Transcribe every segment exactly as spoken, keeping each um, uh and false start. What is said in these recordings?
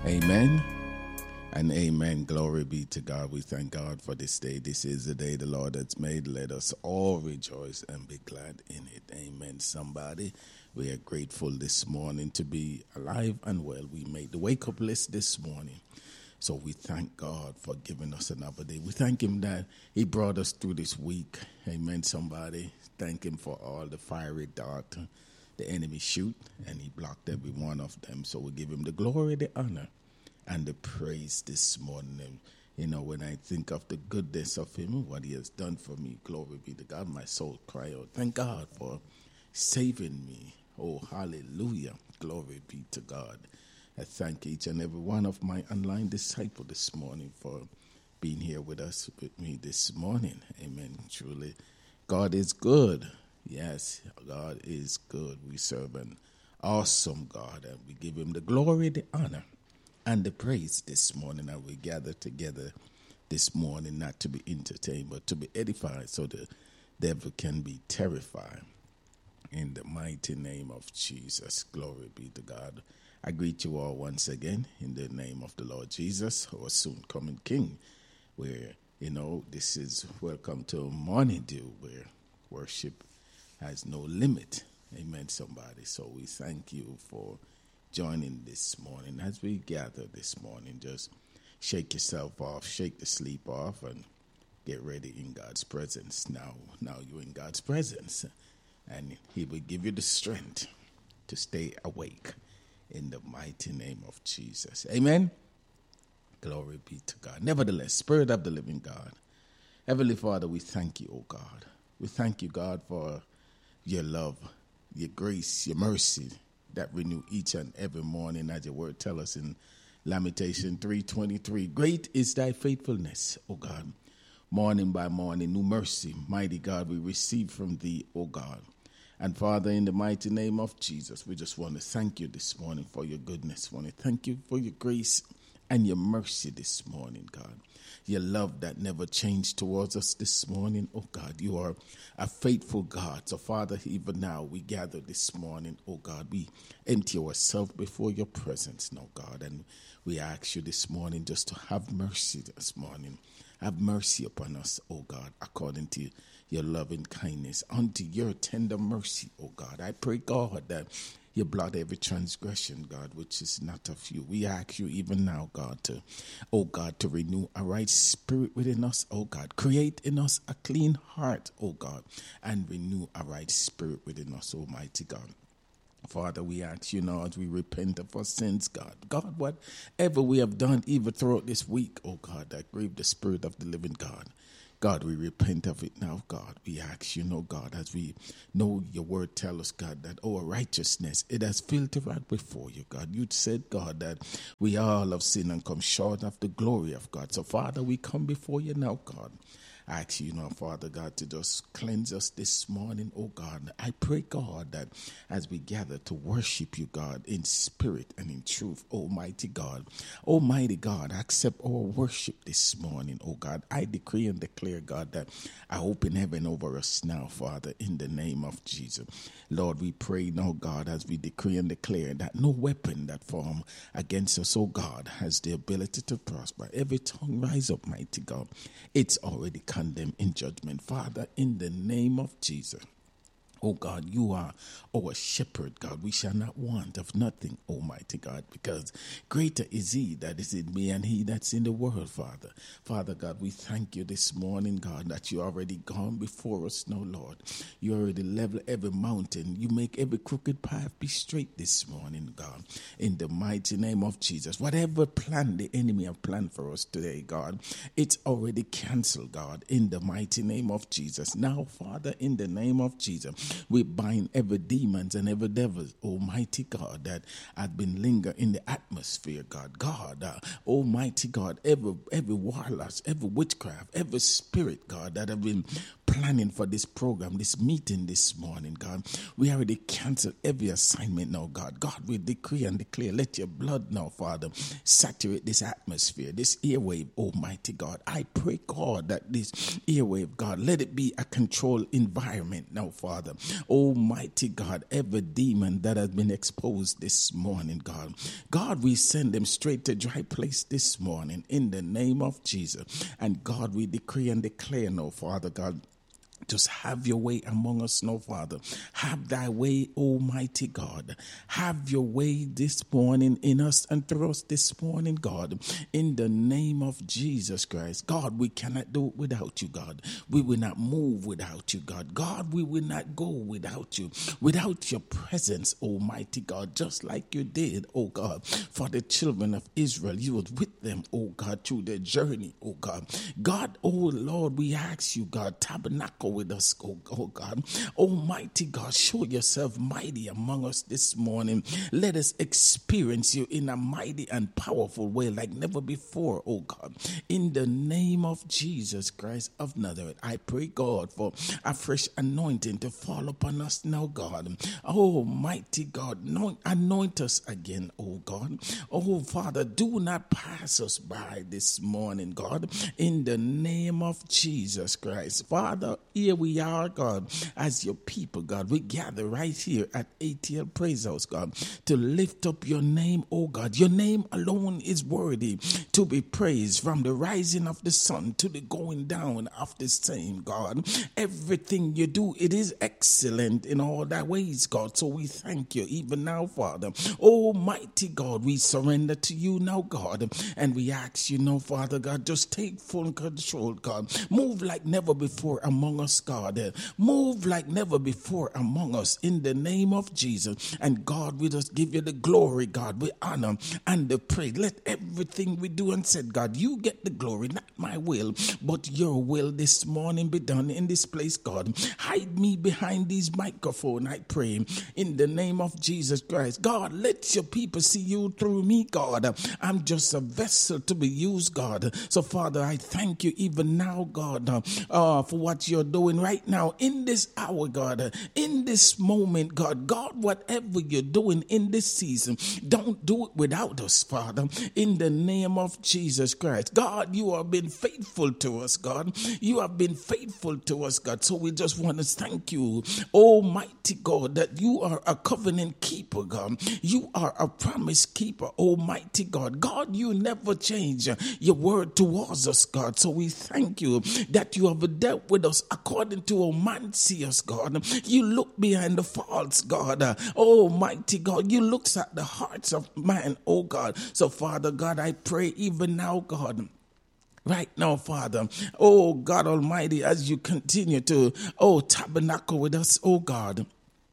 Amen and amen. Glory be to God. We thank God for this day. This is the day the Lord has made. Let us all rejoice and be glad in it. Amen. Somebody, we are grateful this morning to be alive and well. We made the wake-up list this morning. So we thank God for giving us another day. We thank him that he brought us through this week. Amen, somebody. Thank him for all the fiery dart the enemy shoot, and he blocked every one of them. So we give him the glory, the honor, and the praise this morning. And, you know, when I think of the goodness of him, what he has done for me, glory be to God, my soul cry out. Thank God for saving me. Oh, hallelujah. Glory be to God. I thank each and every one of my online disciples this morning for being here with us, with me this morning. Amen. Truly, God is good. Yes, God is good. We serve an awesome God, and we give him the glory, the honor, and the praise this morning. And we gather together this morning not to be entertained, but to be edified, so the devil can be terrified. In the mighty name of Jesus, glory be to God. I greet you all once again in the name of the Lord Jesus, our soon coming King, where, you know, this is welcome to Morning Dew, where worship has no limit. Amen, somebody. So we thank you for joining this morning. As we gather this morning, just shake yourself off, shake the sleep off, and get ready in God's presence. Now, now you're in God's presence, and he will give you the strength to stay awake in the mighty name of Jesus. Amen. Glory be to God. Nevertheless, Spirit of the living God, Heavenly Father, we thank you, oh God. We thank you, God, for your love, your grace, your mercy that renew each and every morning, as your word tells us in Lamentation three twenty-three. Great is thy faithfulness, O God. Morning by morning, new mercy, mighty God, we receive from thee, O God. And Father, in the mighty name of Jesus, we just want to thank you this morning for your goodness. We want to thank you for your grace and your mercy this morning, God. Your love that never changed towards us this morning, oh God. You are a faithful God. So, Father, even now we gather this morning, oh God. We empty ourselves before your presence now, God. And we ask you this morning just to have mercy this morning. Have mercy upon us, oh God, according to your loving kindness, unto your tender mercy, oh God. I pray, God, that you blot every transgression, God, which is not of you. We ask you even now, God, to, oh God, to renew a right spirit within us, oh God. Create in us a clean heart, oh God, and renew a right spirit within us, Almighty God. Father, we ask you now as we repent of our sins, God. God, whatever we have done, even throughout this week, oh God, that grieved the Spirit of the living God. God, we repent of it now, God. We ask you, know, God, as we know your word tell us, God, that our righteousness, it has filtered right before you, God. You said, God, that we all have sinned and come short of the glory of God. So, Father, we come before you now, God. I ask you now, Father God, to just cleanse us this morning, oh God. I pray, God, that as we gather to worship you, God, in spirit and in truth, Almighty God, Almighty God, accept our worship this morning, oh God. I decree and declare, God, that I open heaven over us now, Father, in the name of Jesus. Lord, we pray now, God, as we decree and declare that no weapon that form against us, oh God, has the ability to prosper. Every tongue rise up, mighty God. It's already condemned in judgment. Father, in the name of Jesus, oh God, you are our shepherd, God. We shall not want of nothing, Almighty God, because greater is he that is in me and he that's in the world, Father. Father God, we thank you this morning, God, that you already gone before us now, Lord. You already level every mountain. You make every crooked path be straight this morning, God, in the mighty name of Jesus. Whatever plan the enemy have planned for us today, God, it's already canceled, God, in the mighty name of Jesus. Now, Father, in the name of Jesus, we bind every demons and every devil, Almighty God, that have been linger in the atmosphere, God. God, uh, Almighty God, every every warlocks, every witchcraft, every spirit, God, that have been planning for this program, this meeting this morning, God. We already cancel every assignment now, God. God, we decree and declare, let your blood now, Father, saturate this atmosphere, this airwave, Almighty God. I pray, God, that this airwave, God, let it be a controlled environment now, Father. Almighty God, every demon that has been exposed this morning, God. God, we send them straight to dry place this morning in the name of Jesus. And God, we decree and declare now, Father God, just have your way among us now, Father. Have thy way, Almighty God. Have your way this morning in us and through us this morning, God. In the name of Jesus Christ. God, we cannot do it without you, God. We will not move without you, God. God, we will not go without you. Without your presence, Almighty God, just like you did, oh God, for the children of Israel. You was with them, oh God, through their journey, oh God. God, oh Lord, we ask you, God, tabernacle with us, oh, oh God. Almighty God, show yourself mighty among us this morning. Let us experience you in a mighty and powerful way like never before, oh God. In the name of Jesus Christ of Nazareth, I pray, God, for a fresh anointing to fall upon us now, God. Almighty God, anoint, anoint us again, oh God. Oh Father, do not pass us by this morning, God. In the name of Jesus Christ. Father, here we are, God, as your people, God. We gather right here at A T L Praise House, God, to lift up your name, oh God. Your name alone is worthy to be praised from the rising of the sun to the going down of the same, God. Everything you do, it is excellent in all thy ways, God. So we thank you even now, Father. Almighty God, we surrender to you now, God, and we ask you now, Father God, just take full control, God. Move like never before among us, God. Move like never before among us in the name of Jesus. And God, we just give you the glory, God. We honor and the praise. Let everything we do and said, God, you get the glory, not my will, but your will this morning be done in this place, God. Hide me behind these microphones, I pray, in the name of Jesus Christ. God, let your people see you through me, God. I'm just a vessel to be used, God. So, Father, I thank you even now, God, uh, for what you're doing right now in this hour, God, in this moment, God. God, whatever you're doing in this season, don't do it without us, Father, in the name of Jesus Christ. God, you have been faithful to us, God. You have been faithful to us, God. So we just want to thank you, Almighty God, that you are a covenant keeper, God. You are a promise keeper, Almighty God. God, you never change your word towards us, God. So we thank you that you have dealt with us according to how man see us, God. You look behind the faults, God. Almighty God, you looks at the hearts of man, oh God. So Father God, I pray even now, God, right now, Father, oh God Almighty, as you continue to, oh, tabernacle with us, oh God.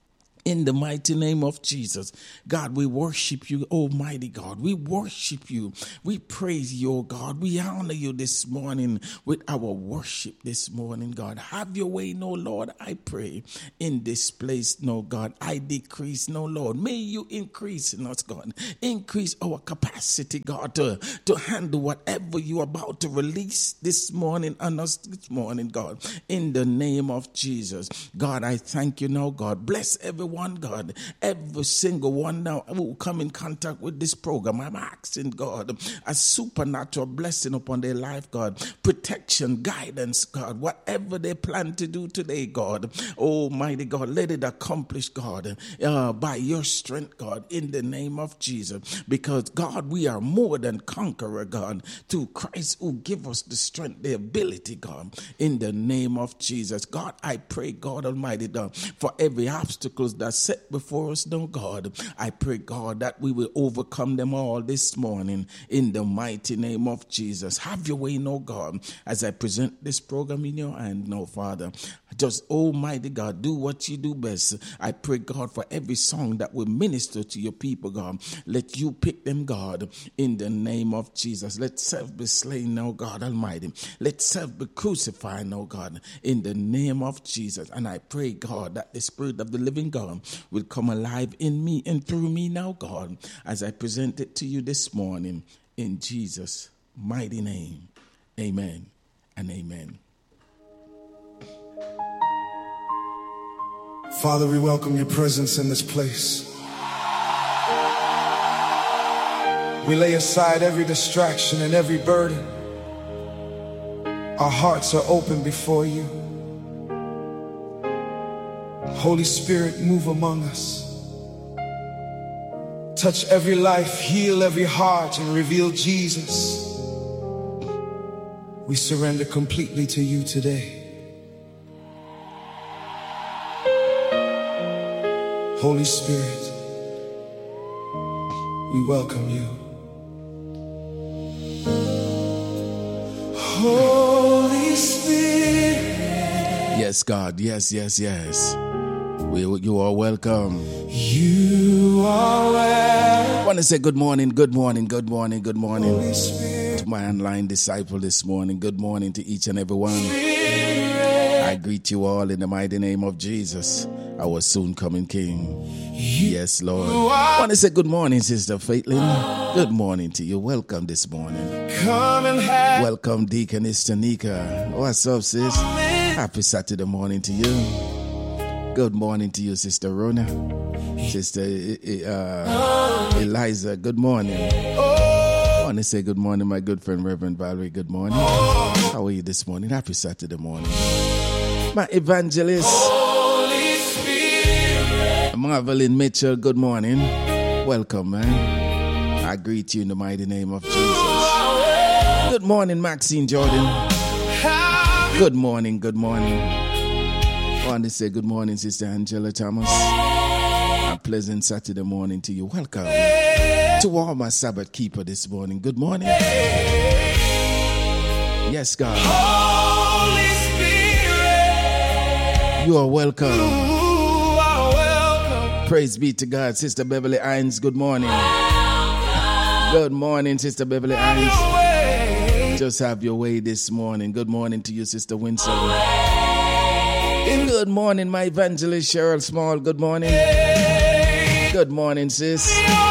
In the mighty name of Jesus, God, we worship you, Almighty God. We worship you. We praise you, oh God. We honor you this morning with our worship this morning, God. Have your way, no Lord, I pray. In this place, no God, I decrease, no Lord. May you increase in us, God. Increase our capacity, God, to, to handle whatever you are about to release this morning on us this morning, God. In the name of Jesus, God, I thank you now, God. Bless everyone. One God, every single one now who come in contact with this program, I'm asking God a supernatural blessing upon their life, God, protection, guidance, God, whatever they plan to do today, God, Almighty God, let it accomplish, God, uh, by your strength, God, in the name of Jesus, because God, we are more than conqueror, God, through Christ who give us the strength, the ability, God, in the name of Jesus. God, I pray, God Almighty, God, for every obstacle that set before us, no God. I pray, God, that we will overcome them all this morning in the mighty name of Jesus. Have your way, no God, as I present this program in your hand, no Father. Just, Almighty God, do what you do best. I pray, God, for every song that will minister to your people, God. Let you pick them, God, in the name of Jesus. Let self be slain, no God Almighty. Let self be crucified, no God, in the name of Jesus. And I pray, God, that the Spirit of the living God will come alive in me and through me now, God, as I present it to you this morning in Jesus' mighty name. Amen and amen. Father, we welcome your presence in this place. We lay aside every distraction and every burden. Our hearts are open before you. Holy Spirit, move among us. Touch every life, heal every heart, and reveal Jesus. We surrender completely to you today. Holy Spirit, we welcome you. Holy Spirit. Yes, God. Yes, yes, yes. We, you are welcome. You are welcome. I want to say good morning, good morning, good morning, good morning Holy Spirit. to my online disciple this morning. Good morning to each and every one. I greet you all in the mighty name of Jesus, our soon coming King. Yes, Lord. I want to say good morning, Sister Faitlin. Good morning to you. Welcome this morning. Come and have. Welcome, Deaconess Tanika. What's up, sis? Happy Saturday morning to you. Good morning to you, Sister Rona. Sister uh, Eliza, good morning. I want to say good morning, my good friend, Reverend Valerie. Good morning. How are you this morning? Happy Saturday morning. My evangelist, Holy Spirit. Marvelyn Mitchell, good morning. Welcome, man. I greet you in the mighty name of Jesus. Good morning, Maxine Jordan. Good morning, good morning. I want to say good morning, Sister Angela Thomas. A pleasant Saturday morning to you. Welcome to all my Sabbath keeper this morning. Good morning. Yes, God. Holy Spirit. You are welcome. You are welcome. Praise be to God. Sister Beverly Hines, good morning. Good morning, Sister Beverly Hines. Just have your way this morning. Good morning to you, Sister Winslow. Good morning, my evangelist Cheryl Small. Good morning. Good morning, sis.